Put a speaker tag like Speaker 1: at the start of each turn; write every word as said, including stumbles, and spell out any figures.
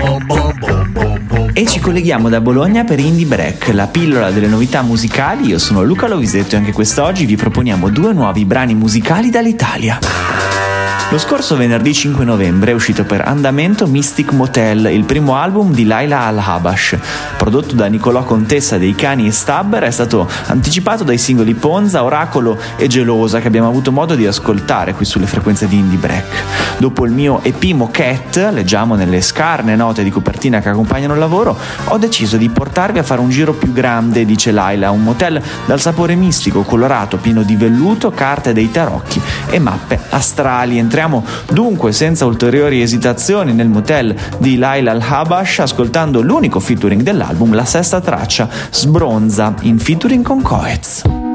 Speaker 1: E ci colleghiamo da Bologna per Indie Break, la pillola delle novità musicali. Io sono Luca Lovisetto e anche quest'oggi vi proponiamo due nuovi brani musicali dall'Italia. Lo scorso venerdì cinque novembre è uscito per Andamento Mystic Motel, il primo album di Laila Al-Habash. Prodotto da Nicolò Contessa dei Cani e Stabber, è stato anticipato dai singoli Ponza, Oracolo e Gelosa, che abbiamo avuto modo di ascoltare qui sulle frequenze di Indie Break. Dopo il mio E P Moquette, leggiamo nelle scarne note di copertina che accompagnano il lavoro, ho deciso di portarvi a fare un giro più grande, dice Laila, un motel dal sapore mistico, colorato, pieno di velluto, carte dei tarocchi e mappe astrali. Entriamo dunque senza ulteriori esitazioni nel motel di Laila Al-Habash, ascoltando l'unico featuring dell'album, la sesta traccia, Sbronza, in featuring con Coez.